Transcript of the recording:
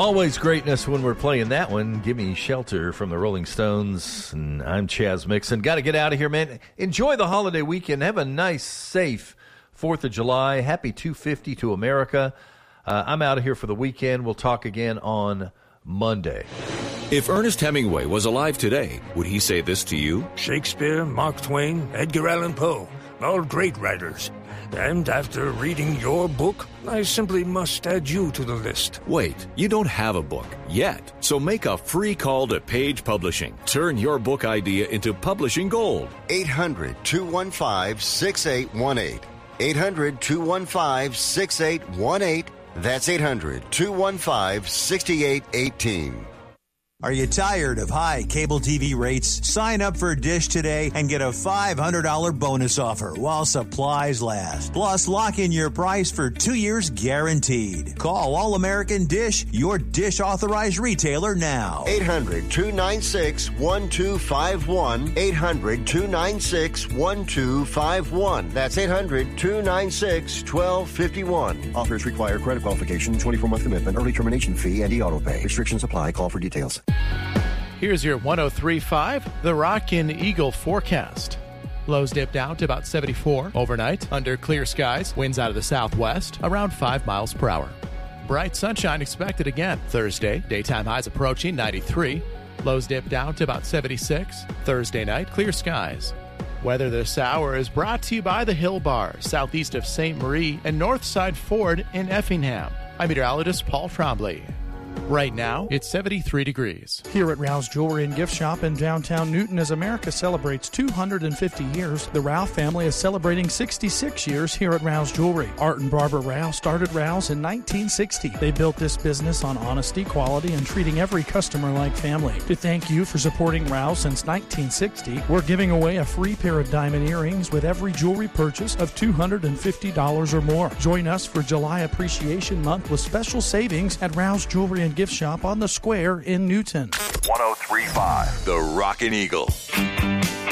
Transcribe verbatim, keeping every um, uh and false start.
Always greatness when we're playing that one. Give Me Shelter from the Rolling Stones. And I'm Chaz Mixon. Got to get out of here, man. Enjoy the holiday weekend. Have a nice, safe fourth of July. Happy two fifty to America. Uh, I'm out of here for the weekend. We'll talk again on Monday. If Ernest Hemingway was alive today, would he say this to you? Shakespeare, Mark Twain, Edgar Allan Poe, all great writers. And after reading your book, I simply must add you to the list. Wait, you don't have a book yet. So make a free call to Page Publishing. Turn your book idea into publishing gold. eight hundred, two one five, six eight one eight. eight hundred, two one five, six eight one eight. That's eight hundred, two one five, six eight one eight. Are you tired of high cable T V rates? Sign up for Dish today and get a five hundred dollars bonus offer while supplies last. Plus, lock in your price for two years guaranteed. Call All American Dish, your Dish authorized retailer now. eight hundred, two nine six, one two five one. eight hundred, two nine six, one two five one. That's eight hundred, two nine six, one two five one. Offers require credit qualification, twenty-four month commitment, early termination fee, and e-auto pay. Restrictions apply. Call for details. Here's your one oh three point five, the Rockin' Eagle forecast. Lows dip down to about seventy-four overnight. Under clear skies, winds out of the southwest, around five miles per hour. Bright sunshine expected again Thursday. Daytime highs approaching ninety-three. Lows dip down to about seventy-six. Thursday night, clear skies. Weather this hour is brought to you by the Hill Bar, southeast of Saint Marie and Northside Ford in Effingham. I'm meteorologist Paul Trombley. Right now, it's seventy-three degrees. Here at Rouse Jewelry and Gift Shop in downtown Newton, as America celebrates two hundred fifty years, the Rouse family is celebrating sixty-six years here at Rouse Jewelry. Art and Barbara Rouse started Rouse in nineteen sixty. They built this business on honesty, quality, and treating every customer like family. To thank you for supporting Rouse since nineteen sixty, we're giving away a free pair of diamond earrings with every jewelry purchase of two hundred fifty dollars or more. Join us for July Appreciation Month with special savings at Rouse Jewelry and Gift Shop on the Square in Newton. one oh three point five, the Rockin' Eagle.